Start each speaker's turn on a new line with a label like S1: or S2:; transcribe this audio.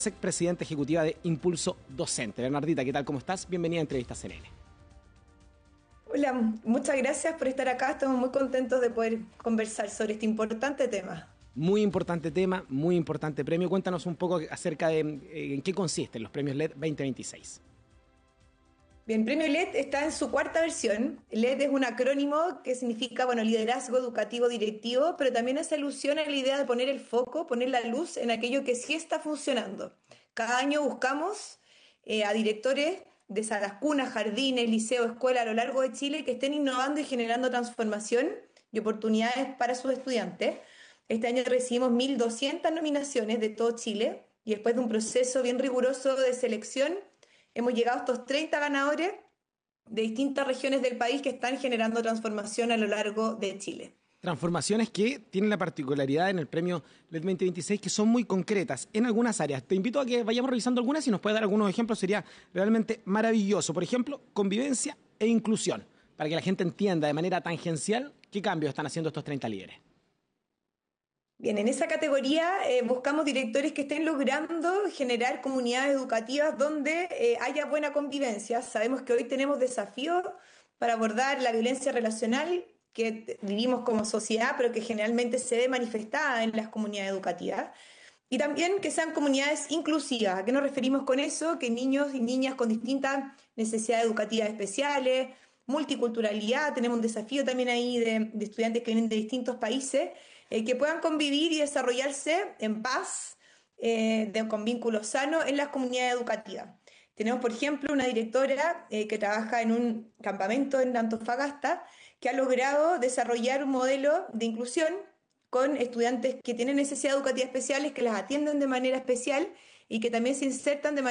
S1: Presidenta ejecutiva de Impulso Docente. Bernardita, ¿qué tal? ¿Cómo estás? Bienvenida a Entrevista CNN.
S2: Hola, muchas gracias por estar acá. Estamos muy contentos de poder conversar sobre este importante tema.
S1: Muy importante tema, muy importante premio. Cuéntanos un poco acerca de en qué consisten los premios LED 2026.
S2: Bien, Premio LED está en su cuarta versión. LED es un acrónimo que significa, liderazgo educativo directivo, pero también hace alusión a la idea de poner el foco, poner la luz en aquello que sí está funcionando. Cada año buscamos a directores de salas cunas, jardines, liceos, escuelas a lo largo de Chile que estén innovando y generando transformación y oportunidades para sus estudiantes. Este año recibimos 1.200 nominaciones de todo Chile y después de un proceso bien riguroso de selección, hemos llegado a estos 30 ganadores de distintas regiones del país que están generando transformación a lo largo de Chile.
S1: Transformaciones que tienen la particularidad en el premio LED 2026 que son muy concretas en algunas áreas. Te invito a que vayamos revisando algunas y nos puedes dar algunos ejemplos, sería realmente maravilloso. Por ejemplo, convivencia e inclusión, para que la gente entienda de manera tangencial qué cambios están haciendo estos 30 líderes.
S2: Bien, en esa categoría buscamos directores que estén logrando generar comunidades educativas donde haya buena convivencia. Sabemos que hoy tenemos desafíos para abordar la violencia relacional que vivimos como sociedad, pero que generalmente se ve manifestada en las comunidades educativas. Y también que sean comunidades inclusivas. ¿A qué nos referimos con eso? Que niños y niñas con distintas necesidades educativas especiales, multiculturalidad, tenemos un desafío también ahí de estudiantes que vienen de distintos países, que puedan convivir y desarrollarse en paz, con vínculos sanos en las comunidades educativas. Tenemos, por ejemplo, una directora que trabaja en un campamento en Antofagasta que ha logrado desarrollar un modelo de inclusión con estudiantes que tienen necesidades educativas especiales, que las atienden de manera especial y que también se insertan de manera